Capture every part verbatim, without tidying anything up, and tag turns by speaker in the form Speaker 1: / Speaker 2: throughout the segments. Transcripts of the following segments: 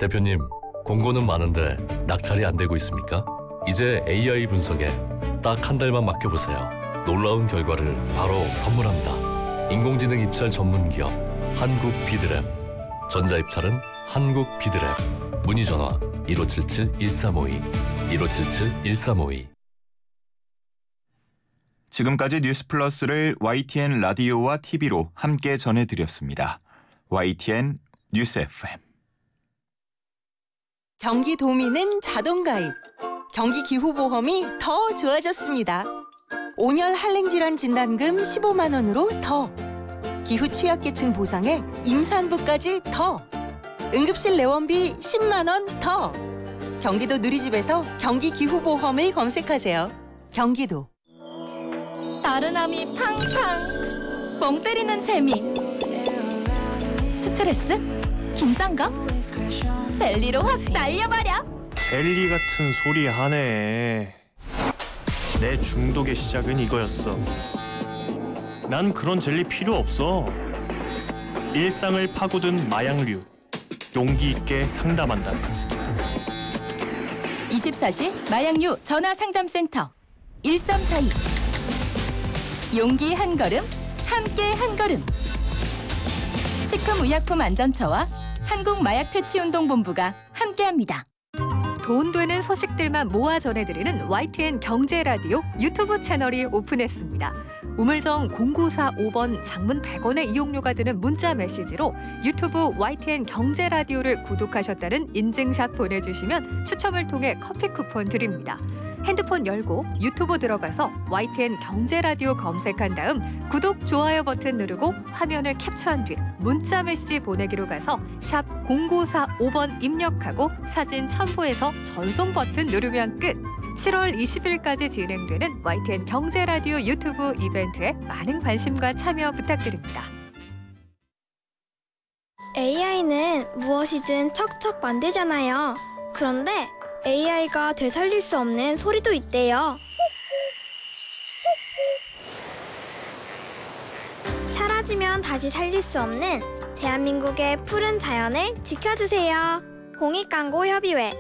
Speaker 1: 대표님, 공고는 많은데 낙찰이 안 되고 있습니까? 이제 에이아이 분석에 딱 한 달만 맡겨보세요. 놀라운 결과를 바로 선물합니다. 인공지능 입찰 전문 기업 한국비드랩. 전자입찰은 한국비드랩. 문의 전화 일오칠칠 일삼오이 일오칠칠 일삼오이.
Speaker 2: 지금까지 뉴스플러스를 와이티엔 라디오와 티비로 함께 전해드렸습니다. 와이티엔 뉴스 에프엠.
Speaker 3: 경기도민은 자동가입. 경기기후보험이 더 좋아졌습니다. 온열 한랭질환 진단금 십오만 원으로 더. 기후 취약계층 보상에 임산부까지 더. 응급실 내원비 십만 원 더. 경기도 누리집에서 경기기후보험을 검색하세요. 경기도.
Speaker 4: 나른함이 팡팡. 멍 때리는 재미. 스트레스? 긴장감? 젤리로 확 날려버려.
Speaker 5: 젤리 같은 소리 하네. 내 중독의 시작은 이거였어. 난 그런 젤리 필요 없어. 일상을 파고든 마약류. 용기 있게 상담한다.
Speaker 4: 이십사 시 마약류 전화상담센터 일삼사이. 용기 한 걸음, 함께 한 걸음. 식품의약품안전처와 한국마약퇴치운동본부가 함께합니다.
Speaker 6: 돈 되는 소식들만 모아 전해드리는 와이티엔 경제라디오 유튜브 채널이 오픈했습니다. 우물정 공구사오 번 장문 백 원의 이용료가 드는 문자 메시지로 유튜브 와이티엔 경제라디오를 구독하셨다는 인증샷 보내주시면 추첨을 통해 커피 쿠폰 드립니다. 핸드폰 열고 유튜브 들어가서 와이티엔 경제라디오 검색한 다음 구독, 좋아요 버튼 누르고 화면을 캡처한 뒤 문자 메시지 보내기로 가서 샵 공구사오 번 입력하고 사진 첨부해서 전송 버튼 누르면 끝. 칠월 이십일까지 진행되는 와이티엔 경제라디오 유튜브 이벤트에 많은 관심과 참여 부탁드립니다.
Speaker 7: 에이아이는 무엇이든 척척 만들잖아요. 그런데 에이아이가 되살릴 수 없는 소리도 있대요. 사라지면 다시 살릴 수 없는 대한민국의 푸른 자연을 지켜주세요. 공익광고협의회.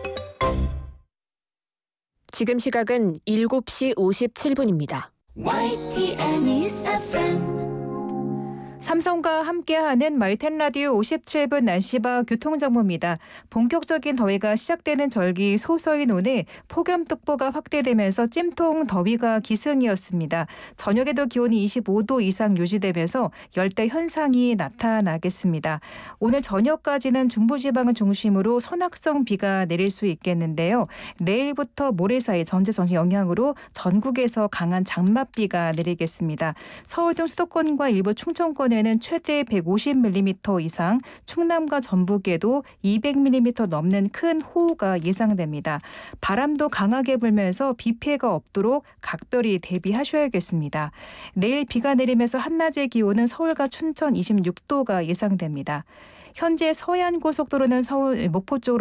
Speaker 8: 지금 시각은 일곱 시 오십칠 분입니다.
Speaker 9: 와이티엔 뉴스 에프엠.
Speaker 10: 삼성과 함께하는 마이텐 라디오 오십칠 분 날씨와 교통정보입니다. 본격적인 더위가 시작되는 절기 소서인 오늘 폭염특보가 확대되면서 찜통 더위가 기승이었습니다. 저녁에도 기온이 이십오 도 이상 유지되면서 열대 현상이 나타나겠습니다. 오늘 저녁까지는 중부지방을 중심으로 선악성 비가 내릴 수 있겠는데요. 내일부터 모레 사이 전체전체 영향으로 전국에서 강한 장맛비가 내리겠습니다. 서울 등 수도권과 일부 충청권 에는 최대 백오십 밀리미터 이상, 충남과 전북에도 이백 밀리미터 넘는 큰 호우가 예상됩니다. 바람도 강하게 불면서 비 피해가 없도록 각별히 대비하셔야겠습니다. 내일 비가 내리면서 한낮의 기온은 서울과 춘천 이십육 도가 예상됩니다. 현재 서해안고속도로는 서울 목포 쪽으로